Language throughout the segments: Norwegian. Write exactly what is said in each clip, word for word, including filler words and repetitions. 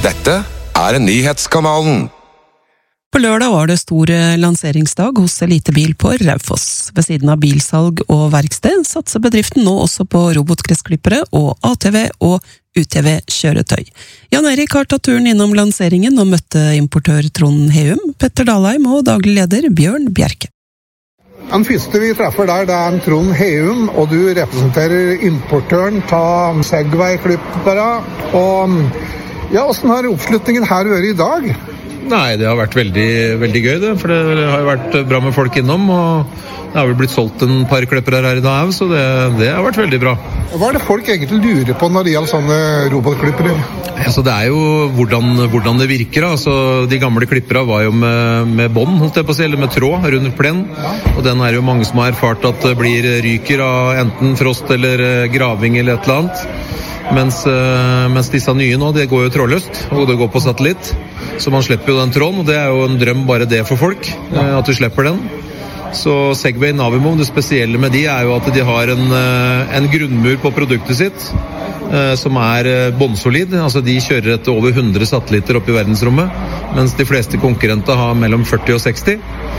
Dette er Nyhetskanalen. På lørdag var det stor lanseringsdag hos Elitebil på Raufoss. Ved siden av bilsalg og verksted satser bedriften nå også på robotgressklippere og A T V og U T V-kjøretøy. Jan Erik har tatt turen innom lanseringen og møtte importør Trond Heum, Petter Dalheim og daglig leder Bjørn Bjerke. Den første vi treffer der, det er en Trond Heum, og du representerer importøren av Segway-klippere. Og ja, hvordan har oppslutningen her vært i dag? Nei, det har vært veldig, veldig gøy det, for det har jo vært bra med folk innom, og det har vel blitt solgt en par klippere her i dag, så det, det har vært veldig bra. Hva er det folk egentlig lurer på når det gjelder sånne robotklippere? Altså, det er jo hvordan, hvordan det virker. Altså, de gamle klippere var jo med, med bånd, holdt jeg på å si, eller med tråd rundt plen, og den er jo mange som har erfart at det blir ryker av enten frost eller graving eller et eller annet. Mens, mens disse nye nå, det går jo trådløst, og det går på satellitt. Så man slipper jo den tråden, og det er jo en drøm bare det for folk, at du slipper den. Så Segway Navimo, det spesielle med de er jo at de har en, en grunnmur på produktet sitt, som er båndsolid. Altså de kjører etter over hundre satellitter opp i verdensrommet, mens de fleste konkurrenter har mellom førti og seksti.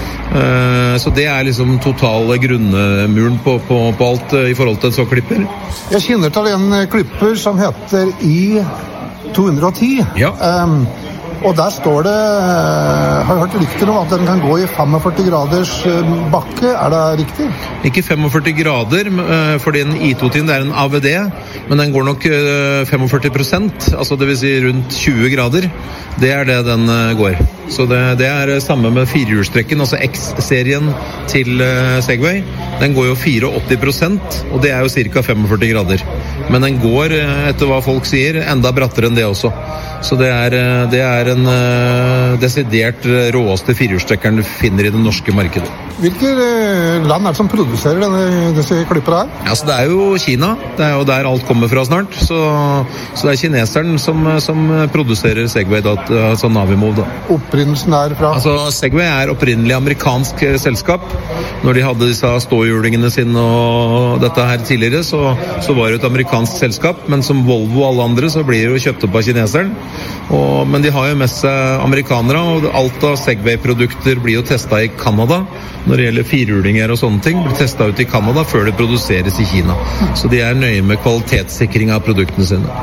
Så det er liksom totale grunnmuren på, på, på alt i forhold til en sånn klipper. Jeg kjenner til en klipper som heter I to ti. Ja. Um, og der står det, har jeg hørt rykter om at den kan gå i førtifem graders bakke, er det riktig? Ikke førtifem grader, fordi en I to ti det er en A V D, men den går nok førtifem prosent, altså det vil si rundt tjue grader. Det er det den går. Så det, det er samme med firehjulstrekken, altså X-serien til Segway. Den går jo åttifire prosent, og det er jo ca. førtifem grader. Men den går, etter hva folk sier, enda brattere enn det også. Så det er, det er en uh, desidert råeste firehjulstrekkeren du finner i det norske markedet. Hvilke land er det som produserer denne, disse klippere her? Ja, så det er jo Kina. Det er jo der alt kommer fra snart. Så, så det er kineseren som, som produserer Segway, da, sånn Navimo, da. Opprinnelsen er fra? Altså, Segway er opprinnelig amerikansk selskap. Når de hadde disse ståhjulingene sine og dette her tidligere, så, så var det et amerikansk selskap. Men som Volvo og alle andre, så blir det jo kjøpt opp av kineseren. Og, men de har jo med seg amerikanere, og alt av Segway-produkter blir jo testet i Canada. Når det gjelder firehjulinger og sånne ting, blir testet ut i Canada før det produseres i Kina. Så de er nøye med kvalitetssikring av produktene sine.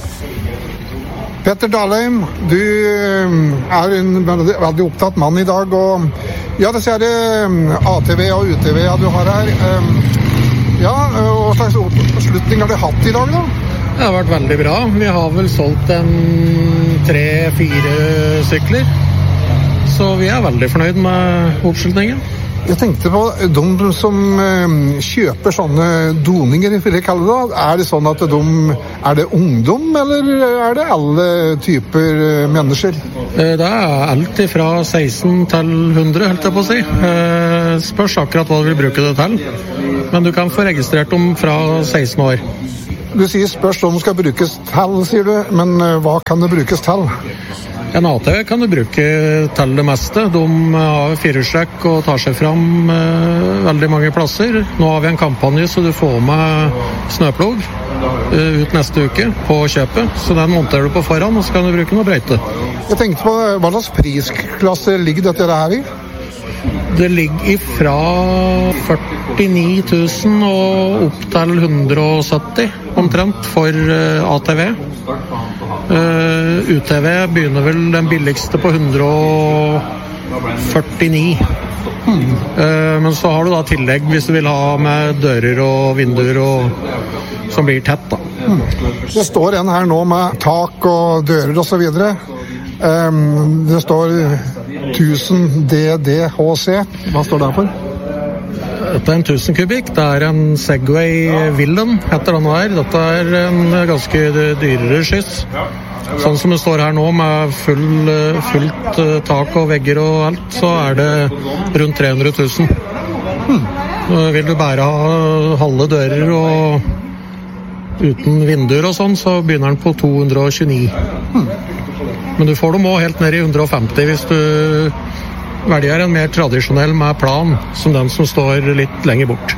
Petter Dalheim, du er en veldig, veldig opptatt mann i dag, og ja, det ser det A T V og U T V du har her. Ja, hva slags oppslutning har du hatt i dag da? Det har vært veldig bra. Vi har vel solgt en tre-fire sykler, så vi er veldig fornøyd med oppslutningen. Jeg tenkte på de som kjøper sånne doninger, vil jeg kalle det. Er det sånn at de, er det ungdom, eller er det alle typer mennesker? Det er alt fra seksten til hundre, helt jeg på å si. Spørs akkurat hva du vil bruke det til. Men du kan få registrert dem fra seksten år. Du sier spørs om det skal brukes til, sier du, men hva kan det brukes til? En A T V kan du bruke til det meste. De har firehjulstrekk og tar seg fram eh, veldig mange plasser. Nå har vi en kampanje så du får med snøplog eh, ut neste uke på kjøpet. Så den monterer du på foran, og så kan du bruke noe brøyte. Jeg tenkte på, hva slags prisklasse ligger dette her i? Det ligger ifra førtini tusen og opp til hundre og sytti omtrent for uh, A T V. Uh, U T V begynner vel den billigste på hundre og førtini. Hmm. Uh, men så har du da tillegg hvis du vil ha med dører og vinduer og, som blir tett da. Hmm. Det står en her nå med tak og dører og så videre. Um, det står tusen D D H C. Hva står det for? Dette er en tusen kubikk. Det er en Segway Villain, heter den her. Dette er en ganske dyrere skyss. Sånn som det står her nå, med full, fullt tak og vegger og alt, så er det rundt tre hundre tusen. Hmm. Vil du bare ha halve dører og uten vinduer og sånn, så begynner den på to hundre og tjueni. Hmm. Men du får dem også helt ned i hundre og femti hvis du velger en mer tradisjonell med plan, som den som står litt lenger bort.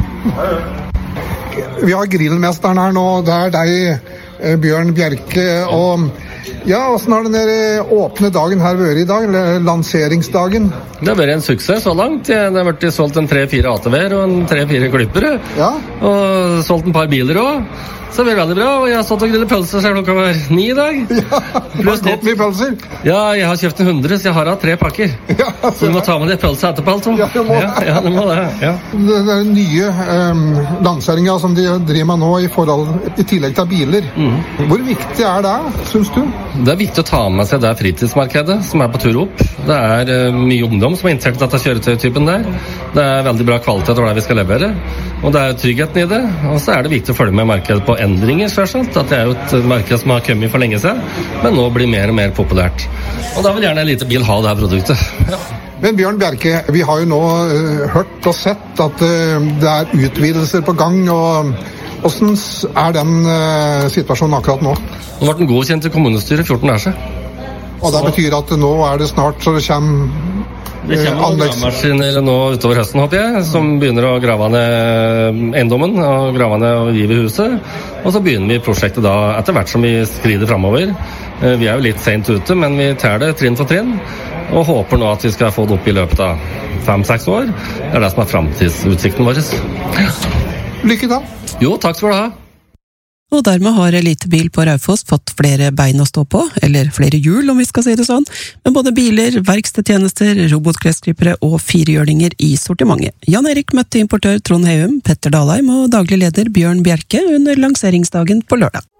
Vi har grillmesteren her nå, det er deg, Bjørn Bjerke, og Ja, hvordan har den der åpne dagen her vært i dag, eller lanseringsdagen? Det har vært en suksess så langt. Det har vært solgt en tre-fire A T V-er og en tre-fire klippere. Ja. Og solgt en par biler også. Så det blir veldig bra, og jeg har stått og grillet pølser siden klokka var ni i dag. Ja, du har gått mye pølser. Ja, jeg har kjøpt en hundre, så jeg har hatt tre pakker. Ja, så du må ta med det pølser etterpå, altså. Ja, du må. Ja, ja, du må det, ja. Det er den nye um, lanseringen som de driver med nå i, forhold, i tillegg til biler. Mm. Hvor viktig er det, synes du? Det er viktig å ta med seg det fritidsmarkedet som er på tur opp. Det er uh, mye ungdom som er interessert i dette kjøretøytypen der. Det er veldig bra kvalitet over det vi skal levere, og det er tryggheten i det. Og så er det viktig å følge med markedet på endringer, selvsagt. At det er jo et marked som har kommet for lenge siden, men nå blir mer og mer populært. Og da vil gjerne en liten bil ha det her produktet. Ja. Men Bjørn Bjerke, vi har jo nå uh, hørt og sett at uh, det er utvidelser på gang, og hvordan er den uh, situasjonen akkurat nå? Nå ble den godkjent i kommunestyret fjorten dager siden. Og det betyr at nå er det snart så det kommer Det kommer gravemaskiner nå utover høsten, håper jeg, som begynner å grave ned eiendommen og grave ned og rive huset. Og så begynner vi prosjektet da etter hvert som vi skrider fremover. Vi er jo litt sent ute, men vi tar det trinn for trinn, og håper nå at vi skal få det opp i løpet av fem-seks år. Det er det som er fremtidsutsikten vår. Lykke til! Jo, takk skal du ha. Og dermed har Elitebil på Raufoss fått flere bein å stå på, eller flere hjul om vi skal si det sånn, med både biler, verkstedtjenester, robotklesklippere og firehjørninger i sortimentet. Jan Erik møtte importør Trond Heum, Petter Dalheim og daglig leder Bjørn Bjerke under lanseringsdagen på lørdag.